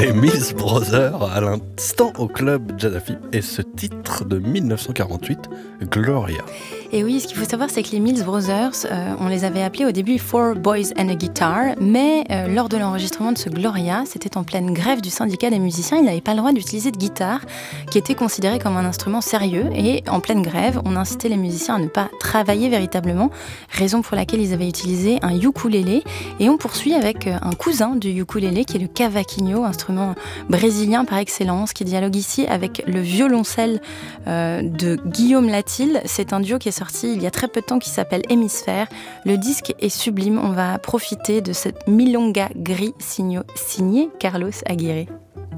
Les Mills Brothers à l'instant au club Jazz FM et ce titre de 1948, Gloria. Et oui, ce qu'il faut savoir, c'est que les Mills Brothers, on les avait appelés au début Four Boys and a Guitar, mais lors de l'enregistrement de ce Gloria, c'était en pleine grève du syndicat des musiciens, ils n'avaient pas le droit d'utiliser de guitare, qui était considérée comme un instrument sérieux, et en pleine grève, on incitait les musiciens à ne pas travailler véritablement, raison pour laquelle ils avaient utilisé un ukulélé, et on poursuit avec un cousin du ukulélé, qui est le cavaquinho, instrument brésilien par excellence, qui dialogue ici avec le violoncelle de Guillaume Latil. C'est un duo qui est sorti il y a très peu de temps qui s'appelle Hémisphère. Le disque est sublime, on va profiter de cette milonga gris signé Carlos Aguirre.